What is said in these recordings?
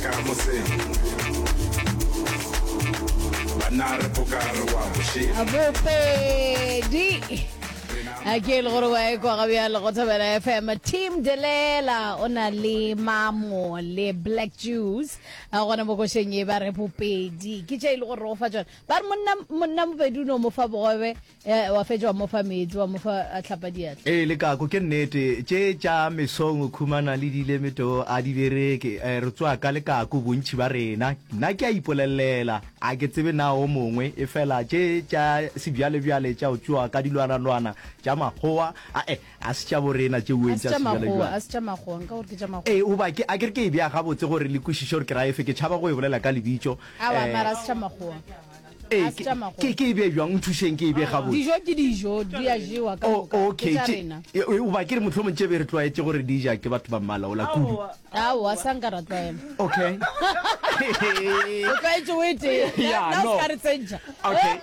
Akil Gorway kwa kabia le Gotabela FM Team Delela ona le mamo le Black Jews a gona mo go shenye ba re popedi ke tshela go rofa tsona ba re monna mo bedu no mo fa bobe wa fetjwa mo fa metsi wa mo fa a tlhapa diatla le ka go ke nnete tše tša mesong khumana le dile meto a di bereke re tswa ka le ka go bontši ba rena nna ke a ipolelela a ke tsebe na o mongwe e fela tše tša sebjale bjale tša o tswa ka dilwana tša magoa a se tša borena tše weng tša sebjale bjale a se tša magoa nka gore ke tša magoa o ba ke a ke e bja gabotse gore le kwešišo gore ke ra efe ke tšhaba go e bolela ka lebitšo mara a se tša magoa ke be jwang thušeng ke be gabotse dijo ke dijo di a jewa ka okay o ba ke re motlho montše be re tlwaetse gore di ja ke batho ba mmala o la kudu awa sanka ra tlwaela okay o tlwaetse o ete na o ska re tsenja okay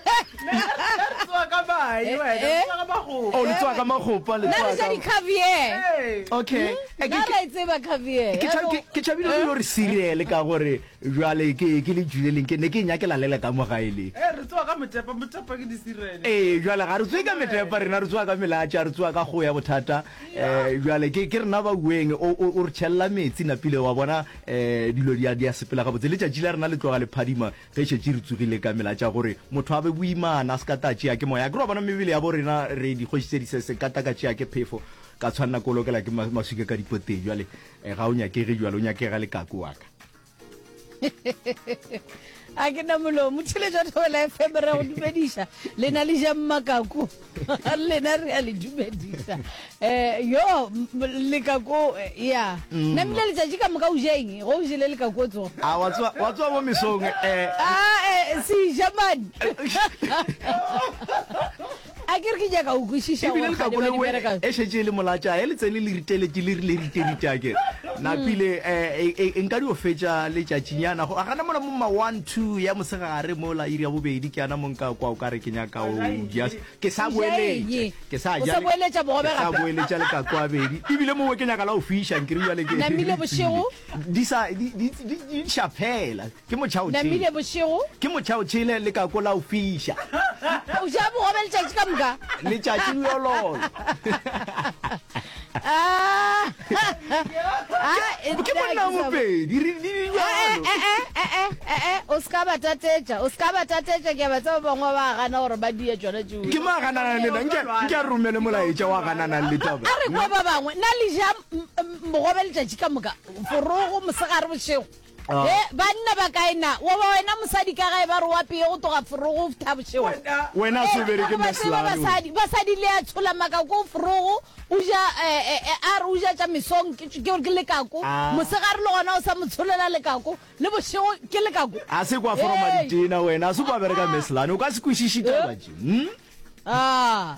le tswa ka magopa le tswa ka caviar okay nna ra itseba caviar ke tšhabile gore seriele ka gore jwale ke le juleleng ke ne ke nyakela lela ka mogaele re tswa ka metepa ke di sirele jwale ga re tswe ka metepa rena re tswa ka melatša re tswa ka go ya bothata jwale ke rena ba bueng o re tšhelela metsi napile wa bona dilo di a sepela gabotse le tšatši la rena le tloga le phadima ge šetše re tsogile ka melatša gore motho a be boimana a se ka tatšea ke moya ke re bona mebele ya bo rena re dikgošitse disese ka takatšea ke phefo ka tshwanna kolokela ke maswika ka dipoteng jwale ga o nyakege jwale o nyakega le kako wa ka a ke na molomo tšheletša thola FM re go dumediša lena le ja mmakako lena re a le dumediša yo lekako ya nna mile letšatši ka moka o jeng go o jele lekako tsoga wa tswa mo mesong se jamane a ke re ke jaka o kwešiša e šetse le molatša e le tsene le riteletše le rile riterite a kere napile nka di o fetša letšatšinyana a gana mona mo ma 1-2 ya mosegare mola iri ya bobedi ke ana monka kwa o ka re ke nyaka o ke sa boeletša le ka kwa bedi ebile mongwe ke nyaka la o fiša nkere jale ke namile bošego di šaphela ke namile bošego ke motšhaotšhele le ka kwa la o fiša o ja bogobe letšatši ka moka letšatši le yololo ke monna mopedi o ska ba tatetša ke batsa ba bangwe ba gana gore ba die tsona tšeo ke maganana lena nke a romele molaetša wa gananang le taba a re kwa ba bangwe na le ja mogobe letšatši ka moka forogo mosegare bošego banna ba kaena wa ba wena mosadi ka gae ba re wapeye go toga forogo o fitha bošego wena se bereke meslaro basadi le a tshola makako forogo o ja a re o ja tša mesong ke lekako mosegare le gona o sa motsholela lekako le bošego ke lekako a se kwa foroma ditena wena a se kwa bereka meslane o ka se kwešiši tabatše